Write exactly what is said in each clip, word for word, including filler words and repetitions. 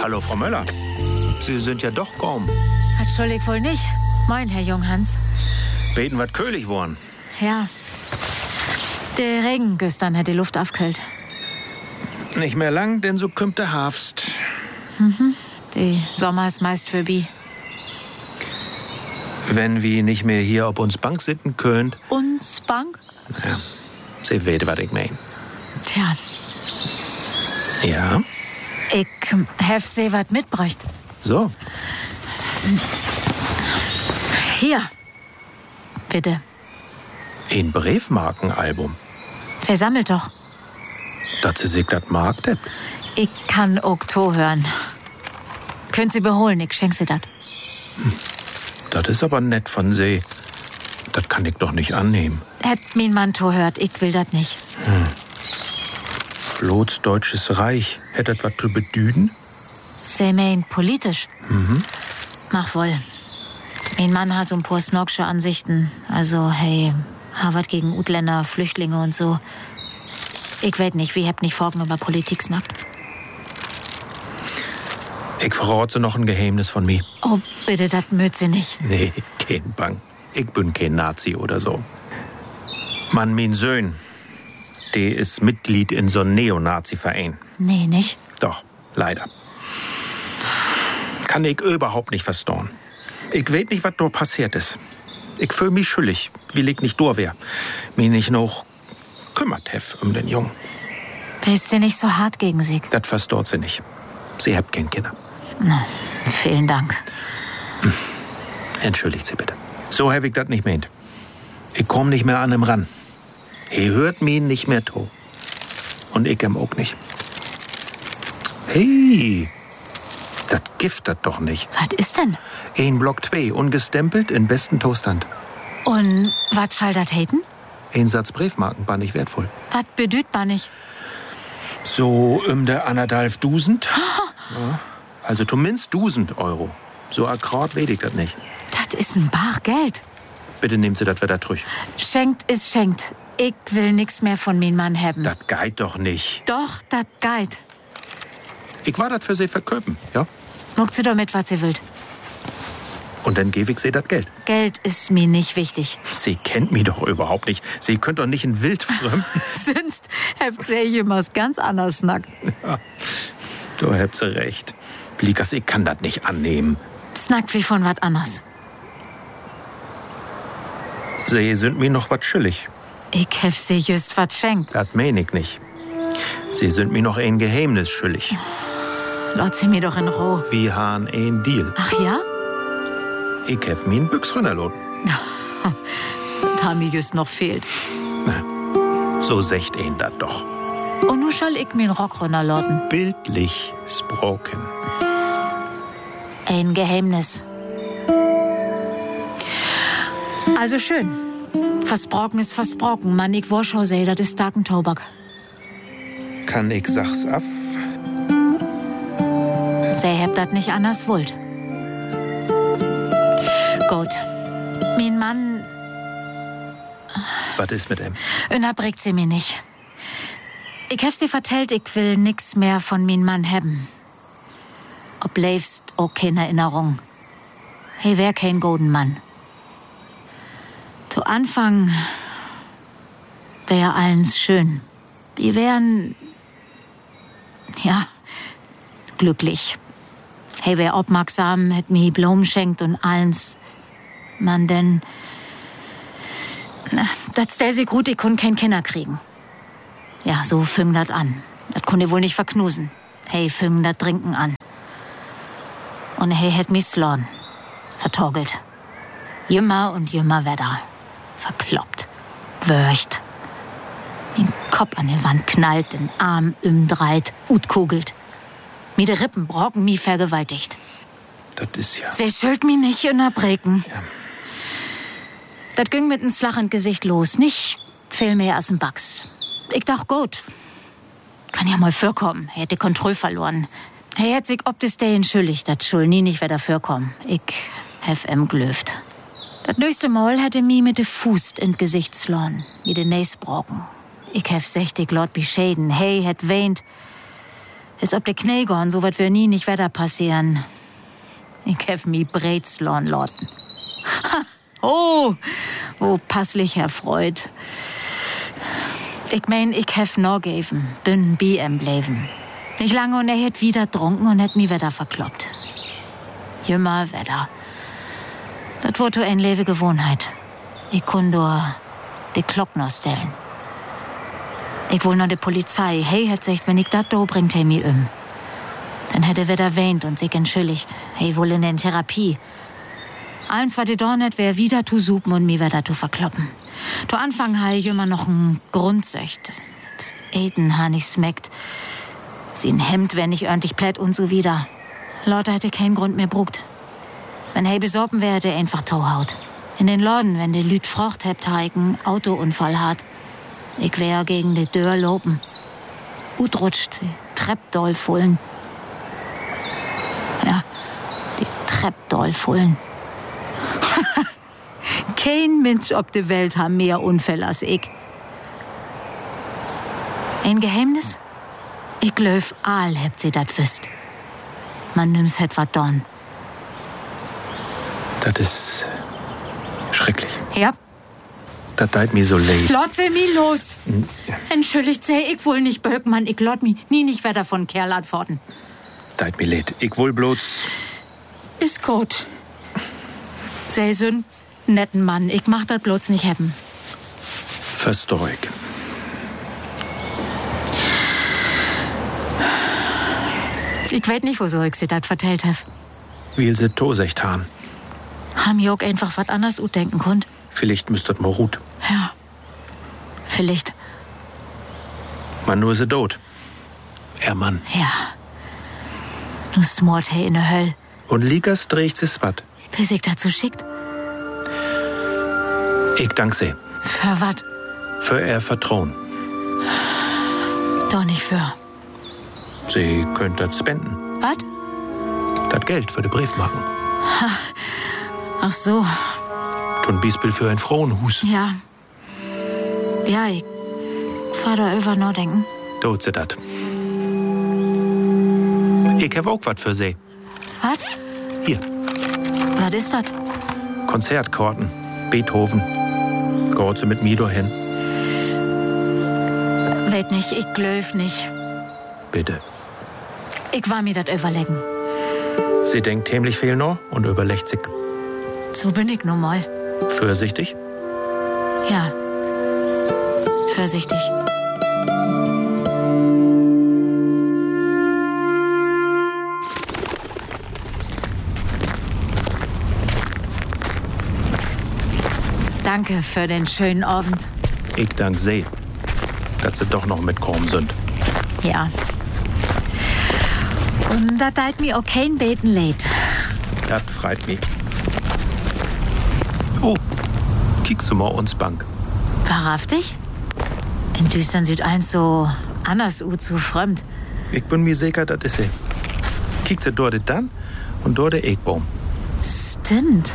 Hallo, Frau Möller. Sie sind ja doch kaum. Entschuldig wohl nicht. Moin, Herr Junghans. Beten wat köhlig worn. Ja. Der Regen gestern hat die Luft aufkühlt. Nicht mehr lang, denn so kümmt der Herbst. Mhm. Die Sommer ist meist vorbei. Wenn wir nicht mehr hier ob uns Bank sitten könnt. Uns Bank? Ja, Sie weet wat ich mein. Tja. Ja? Ich hef sie wat mitbräucht. So. Hier. Bitte. Ein Briefmarkenalbum. Sie sammelt doch. Dat sie sich dat mag, det. Ich kann auch to hören. Könnt Sie beholen, ich schenk Sie dat. Hm. Das ist aber nett von Sie. Das kann ich doch nicht annehmen. Hätt mein Mann to hört, ich will dat nicht. Hm. Flots Deutsches Reich, hätt das was zu bedüden? Sie meinen politisch? Mhm. Mach wohl. Mein Mann hat so ein paar snogsche Ansichten. Also, hey, Harvard gegen Utländer, Flüchtlinge und so. Ich weet nicht, wie habt nicht Forgen über Politik snackt. Ich verrate noch ein Geheimnis von mir. Oh, bitte, das mögt Sie nicht. Nee, kein Bang. Ich bin kein Nazi oder so. Mann, mein Söhn, der ist Mitglied in so einem Neonazi-Verein. Nee, nicht? Doch, leider. Kann ich überhaupt nicht verstauen. Ich weet nicht, was dort passiert ist. Ich fühl mich schuldig, will ich nicht durch wär. Mich nicht noch kümmert hef um den Jungen. Bist du nicht so hart gegen sie? Das verstaut sie nicht. Sie habt kein Kinder. Na, vielen Dank. Hm. Entschuldigt Sie bitte. So hab ich das nicht meint. Ich komm nicht mehr an ihm ran. He hört mich nicht mehr to. Und ich ihm auch nicht. Hey, das Gift das doch nicht. Was ist denn? Ein Block zwei, ungestempelt, in besten Toaststand. Und was schall dat haten? Ein Satz Briefmarken war nicht wertvoll. Was bedüht man nicht? So um der anderthalb Dusend. Ja, also zumindest Dusend Euro. So akkurat weet ich das nicht. Das ist ein bar Geld. Bitte nehmt Sie das wieder trüch. Schenkt ist schenkt. Ich will nix mehr von mein Mann haben. Das geht doch nicht. Doch, das geht. Ich war das für Sie verköpen, ja? Muckt Sie doch mit, was Sie wollt. Und dann gebe ich Sie das Geld. Geld ist mir nicht wichtig. Sie kennt mich doch überhaupt nicht. Sie könnt doch nicht in Wildfremden. Sonst habt Sie jemals ganz anders snackt. Ja, du habt Sie recht. Blikas, ich kann das nicht annehmen. Snackt wie von was anders. Sie sind mir noch was schuldig. Ich hef Sie just was schenkt. Das mein ich nicht. Sie sind mir noch ein Geheimnis schuldig. Lass Sie mir doch in Ruhe. Wir haben ein Deal. Ach ja? Ich hef mir einen Büchs runterladen. Das haben mir just noch fehlt. Na, so secht ein dat doch. Und nu schall ich mir einen Rock runterladen. Bildlich sproken. Ein Geheimnis. Also schön. Versprochen ist versprochen. Mann, ich Warschau seh, das ist starken Tobak. Kann ich sach's af? Sie habt das nicht anders wollt. Gut. Mein Mann... Was ist mit ihm? Unterbringt sie mir nicht. Ich hab sie vertellt, ich will nix mehr von mein Mann haben. Ob lebst auch keine Erinnerung. Hey, wär kein golden Mann. Zu Anfang wär allens schön. Wir wären, ja, glücklich. Hey, wär aufmerksam, hätt mir Blumen schenkt und allens. Man denn, na, das stell sie gut, ich konnt kein Kinder kriegen. Ja, so fing dat an. Das konnte wohl nicht verknusen. Hey, fing dat Trinken an. Und hey, hätt mich slorn. Vertorgelt. Jümmer und jümmer wär da. Verkloppt. Wörcht. Den Kopf an der Wand knallt, den Arm umdreht, ut kugelt. Mir de Rippen brocken mi vergewaltigt. Das ist ja... Sie schuld mi nicht unterbrechen. Ja. Das ging mit n Slach ins Gesicht los. Nicht viel mehr als n Bugs. Ich dacht, gut. Kann ja mal vorkommen. Er hätte die Kontrolle verloren. Er hätt sich ob des Day entschuldigt, dat schul nie nicht wieder vorkommen. Ich hef em glöft. Das nächste Mal hätte mi mit de Fuß in Gesicht slorn, wie de Näs brocken. Ich hef sechzig Lot beschäden. Hey, hätt weint. Ist ob de Knie gorn, so wat wir nie nicht weiter passieren. Ich hef mi Brezlorn lotten. Ha, oh, wo passlich erfreut. Ich mein, ich hef no geben, bin B M bleiben. Nicht lange und er hätt wieder trunken und hätt mi wieder verkloppt. Jümmer Wetter. Das wurde ein lewe Gewohnheit. Ich kun nur de Glock noch stellen. Ich wohl noch de Polizei. Hey, hätt sagt, wenn ich dat do bringt, hey mi um. Dann hätte wieder weint und sich entschuldigt. Hey, wohl in den Therapie. Eins war de doch net, wär wieder zu supen und mi wieder zu verkloppen. Zu Anfang ha ich immer noch n Grundsöcht. Eten ha nicht smeckt. Sie ein Hemd, wenn ich ordentlich plätt und so wieder. Leute hätte keinen Grund mehr brugt. Wenn hey besorben wär, hätte einfach Tauhaut. In den Laden, wenn de Lüt frocht hebt, ha ich n Autounfall hat. Ich wär gegen de Dörr lopen. Gut rutscht, die Treppdoll fullen. Ja, die Treppdoll fullen. Kein Mensch ob de Welt ha mehr Unfälle als ich. Ein Geheimnis? Ich glaub, all hebt sie dat wüsst. Man nimm's het wat don. Das ist schrecklich. Ja? Das tut mir so leid. Lot se mi los. Hm. Entschuldigt se, ich wohl nicht Böckmann, ich lot mi nie nicht weiter von Kerl antworten. Tut mir leid. Ich wohl bloß... Ist gut. Sei so'n netten Mann, ich mach dat bloß nicht hebben. Versteh ich. Ich weet nicht, wieso ich sie dat vertellt hab. Will sie tosecht haben. Ham ich auch einfach wat anders utdenken konnt. Vielleicht müsstet mal ruht. Ja. Vielleicht. Man nur se tot. Er Mann. Ja. Nu smort he in der Höll. Und Likas dreht es wat. Wie sich dazu schickt? Ich dank sie. Für wat? Für er Vertrauen. Doch nicht für. Sie könnt das spenden. Wat? Das Geld für den Briefmarken. Ach so. Schon Beispiel für ein Frauenhus. Ja. Ja, ich fahr da über noch denken. Dort sie dat. Ich hab auch wat für sie. Wat? Hier, Was ist das? Konzertkarten. Beethoven. Geht sie mit mir dahin? Weet nicht, ich glaub nicht. Bitte. Ich war mir das überlegen. Sie denkt tämlich viel noch und überlegt sich. So bin ich nun mal. Vorsichtig? Ja. Vorsichtig. Danke für den schönen Abend. Ich dank sie, dass sie doch noch mitkommen sind. Ja. Und da teilt mir auch kein Beten leid. Das freut mich. Oh, kiekst du mal uns Bank? Wahrhaftig? In Düstern sieht eins so anders ut, so fremd. Ich bin mir sicher, das ist sie. Kiekst du dort dann und dort der Eckbaum. Stimmt.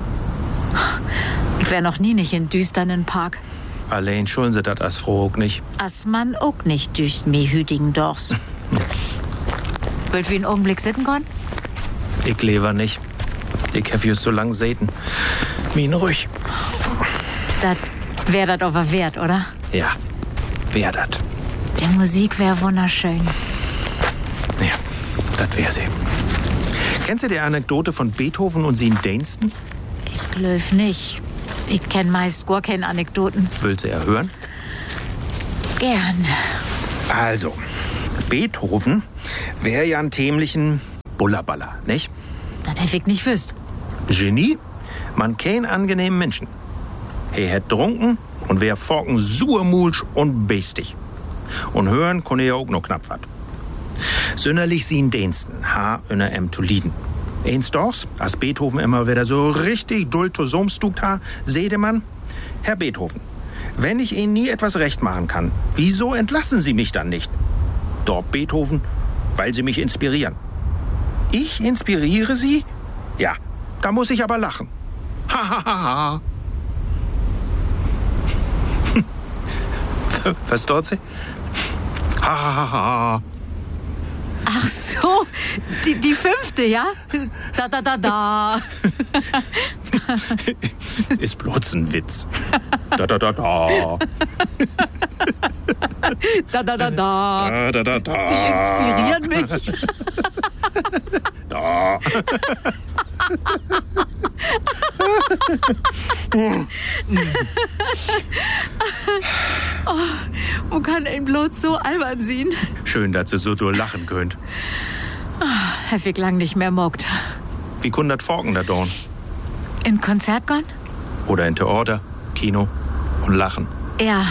Ich wär noch nie nicht in düsternen Park. Allein schulden sie das als froh auch nicht. As man auch nicht düst mir hütigen Dochs. Wollt wir einen Augenblick sitten können? Ich lebe nicht. Ich hab just so lang säten. Min ruhig. Das wär das aber wert, oder? Ja, wär dat. Die Musik wär wunderschön. Ja, das wär sie. Kennst du die Anekdote von Beethoven und sie in Dänston? Ich glaub nicht. Ich kenn meist gar keine Anekdoten. Willst du ja hören? Gern. Also, Beethoven wär ja ein tämlichen Bullerballer, nicht? Das hätt ich nicht wüsst. Genie, man kein angenehmen Menschen. Er hätt trunken und wär forken surmulsch und bestig. Und hören konne er auch noch knapp wat. Sünderlich sie in Dänston, ha öner em zu lieden. Eins dochs, als Beethoven immer wieder so richtig dull zu somstugt ha, sehde man, Herr Beethoven, wenn ich Ihnen nie etwas recht machen kann, wieso entlassen Sie mich dann nicht? Dort Beethoven, weil Sie mich inspirieren. Ich inspiriere Sie? Ja, da muss ich aber lachen. Ha, ha, ha, ha. Versteht Sie? Ha, ha, ha, ha. Oh, die, die fünfte, ja? Da, da, da, da. Ist bloß ein Witz. Da, da, da, da. Da, da, da, da. Da, da, da, da. Sie inspirieren mich. Da. Oh, wo kann ein bloß so albern sein? Schön, dass ihr so durchlachen könnt. Oh, hab ich lang nicht mehr mockt. Wie kundert Forken da dorn? In Konzert gone? Oder in Theater, Kino und lachen? Ja.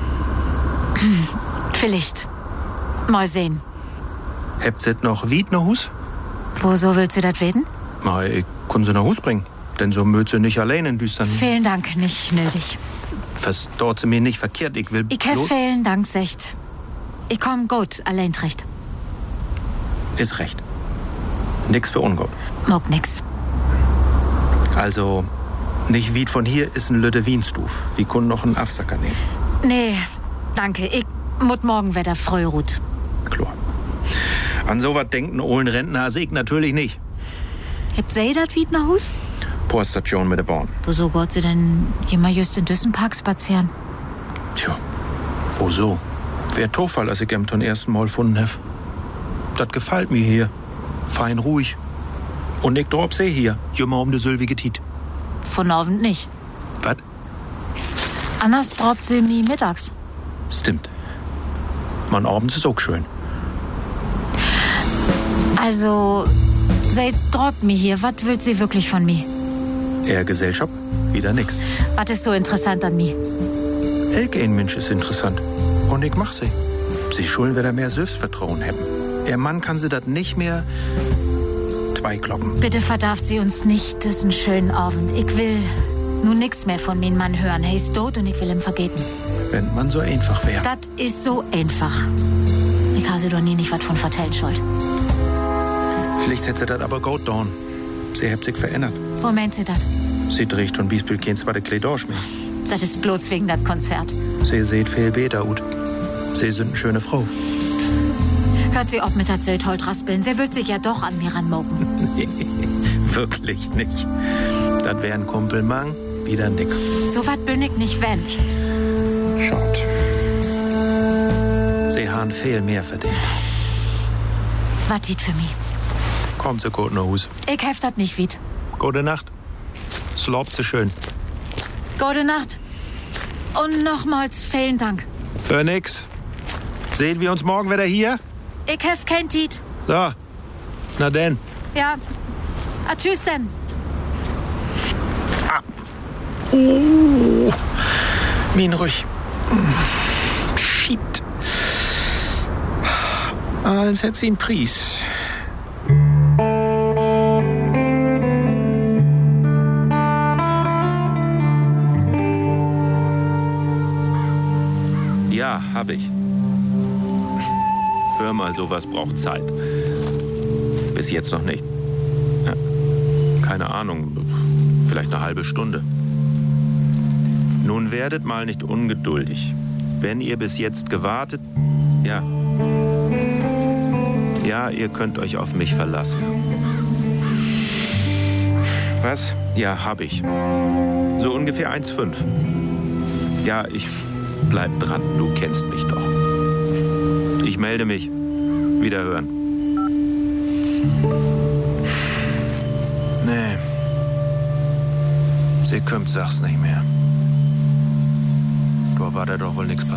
Vielleicht. Mal sehen. Habt ihr noch Wied ne Hus? Wieso willst du das weten? Na, ich kann sie nach Hus bringen. Denn so mögt sie nicht allein in düstern. Vielen Dank, nicht nötig. Verstaut sie mir nicht verkehrt. Ich will. Ich hab vielen Dank, secht. Ich komm gut, allein recht. Ist recht. Nix für ungut. Mag nix. Also, nicht Wied von hier ist ein Lütte Wienstuf. Wir können noch einen Afsacker nehmen. Nee, danke. Ich muss morgen wieder früh ruht. Klar. An sowas denkt ein ohlen Rentner als ich natürlich nicht. Habt ihr das Wied nach Hus? Poststation mit der Bahn. Wieso geht sie denn immer just in Düssenpark spazieren? Tja, wo so? Wär Tofall, als ich ihm zum ersten Mal gefunden hab. Das gefällt mir hier. Fein ruhig. Und ich drop see hier, jümmer um de sülwige Tiet. Von Abend nicht. Was? Anders droppt sie mi mittags. Stimmt. Man abends ist auch schön. Also, sie droppt mi hier. Was will sie wirklich von mir? Eher Gesellschaft, wieder nix. Was ist so interessant an mir? Elke ein Mensch ist interessant. Und ich mach sie. Sie schulden wieder mehr Selbstvertrauen haben. Ihr Mann kann sie das nicht mehr zwei kloppen. Bitte verdarft sie uns nicht diesen schönen Abend. Ich will nun nix mehr von meinem Mann hören. Er ist tot und ich will ihm vergeten. Wenn man so einfach wäre. Das ist so einfach. Ich habe sie doch nie nicht was von vertellt schuld. Vielleicht hätte sie das aber gut getan. Sie hat sich verändert. Wo meint sie das? Sie trägt schon Biesbild kein zweite Kleidorsch mehr. Das ist bloß wegen das Konzert. Sie seht viel besser ut. Sie sind eine schöne Frau. Hört sie auf mit der Zölltold raspeln. Sie wird sich ja doch an mir ranmoken. Nee, wirklich nicht. Das wär ein Kumpelmang, wieder nix. So wat bin ich nicht wenn. Schaut. Sie haben viel mehr verdient. Was tit für mich? Kommt sie gut nach Hus. Ich heft das nicht wied. Gute Nacht. Slobt sie schön. Gute Nacht. Und nochmals vielen Dank. Für nix. Sehen wir uns morgen wieder hier? Ich hef kein Tit. So. Na denn. Ja. A tschüss denn. Ah. Oh. Min ruhig. Shit. Als hätte sie einen Preis. Ja, hab ich. Hör mal, sowas braucht Zeit. Bis jetzt noch nicht. Ja, keine Ahnung, vielleicht eine halbe Stunde. Nun werdet mal nicht ungeduldig. Wenn ihr bis jetzt gewartet, ja. Ja, ihr könnt euch auf mich verlassen. Was? Ja, hab ich. So ungefähr eins Komma fünf. Ja, ich bleib dran, du kennst mich doch. Ich melde mich. Wiederhören. Nee. Sie kommt, sag's nicht mehr. Da war da doch wohl nichts passiert.